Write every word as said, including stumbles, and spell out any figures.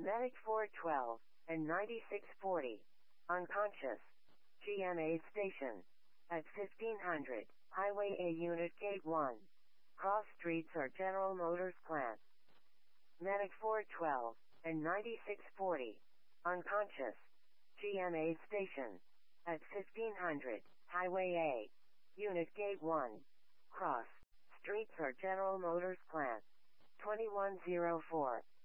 Medic four twelve and ninety-six forty. Unconscious. G M A station. At fifteen hundred, Highway A Unit Gate one. Cross streets are General Motors plant. Medic four twelve and ninety-six forty. Unconscious. G M A station. At fifteen hundred, Highway A. Unit Gate one. Cross streets are General Motors plant. twenty-one oh four.